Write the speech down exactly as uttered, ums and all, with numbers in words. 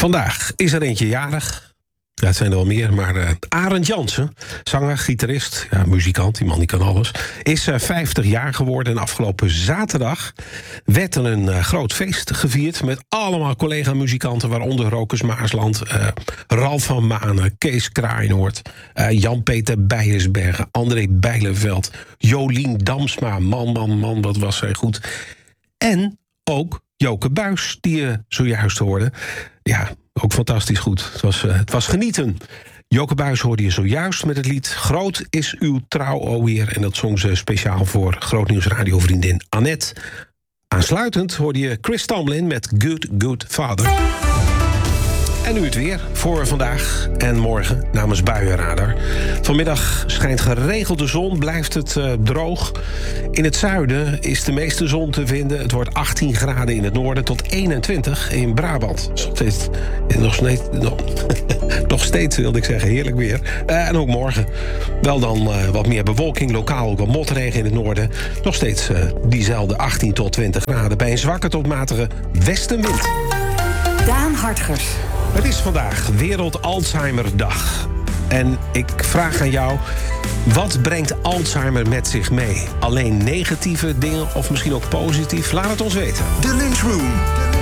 Vandaag is er eentje jarig. Ja, het zijn er wel meer, maar uh, Arend Jansen, zanger, gitarist, ja, muzikant, die man die kan alles, is uh, vijftig jaar geworden. En afgelopen zaterdag werd er een uh, groot feest gevierd met allemaal collega-muzikanten, waaronder Rokus Maasland, uh, Ralf van Manen, Kees Kraaienoord, uh, Jan-Peter Beiersbergen, André Bijleveld, Jolien Damsma, man, man, man, wat was zij goed. En ook Joke Buijs, die je zojuist hoorde. Ja, ook fantastisch goed. Het was, uh, het was genieten. Joke Buijs hoorde je zojuist met het lied Groot is uw trouw, o Heer. En dat zong ze speciaal voor Grootnieuws radiovriendin Annette. Aansluitend hoorde je Chris Tomlin met Good Good Father. En nu het weer voor vandaag en morgen namens Buienradar. Vanmiddag schijnt geregeld de zon, blijft het uh, droog. In het zuiden is de meeste zon te vinden. Het wordt achttien graden in het noorden tot eenentwintig in Brabant. Nog steeds, nog steeds, nog, nog steeds wilde ik zeggen, heerlijk weer. Uh, en ook morgen wel dan uh, wat meer bewolking, lokaal ook wat motregen in het noorden. Nog steeds uh, diezelfde achttien tot twintig graden bij een zwakke tot matige westenwind. Daan Hartgers. Het is vandaag Wereld Alzheimerdag. En ik vraag aan jou, wat brengt Alzheimer met zich mee? Alleen negatieve dingen of misschien ook positief? Laat het ons weten. De Lunchroom.